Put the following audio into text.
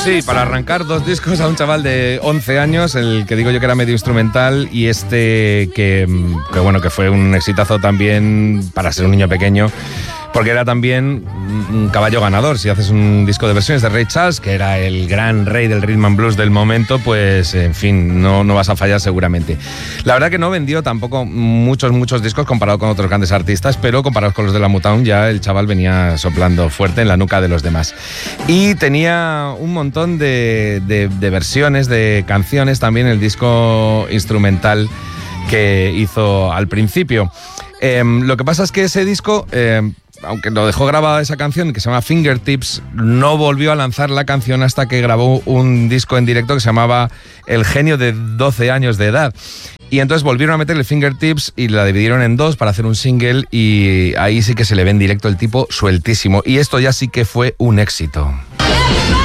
Sí, para arrancar 2 discos a un chaval de 11 años, el que digo yo que era medio instrumental y este que fue un exitazo también para ser un niño pequeño, porque era también un caballo ganador. Si haces un disco de versiones de Ray Charles, que era el gran rey del rhythm and blues del momento, pues en fin, no vas a fallar seguramente. La verdad que no vendió tampoco muchos discos comparado con otros grandes artistas, pero comparados con los de la Motown ya el chaval venía soplando fuerte en la nuca de los demás. Y tenía un montón de versiones de canciones, también el disco instrumental que hizo al principio. Lo que pasa es que ese disco, aunque lo dejó grabada esa canción que se llama Fingertips, no volvió a lanzar la canción hasta que grabó un disco en directo que se llamaba El genio de 12 años de edad. Y entonces volvieron a meter el Fingertips y la dividieron en 2 para hacer un single, y ahí sí que se le ve en directo el tipo sueltísimo. Y esto ya sí que fue un éxito.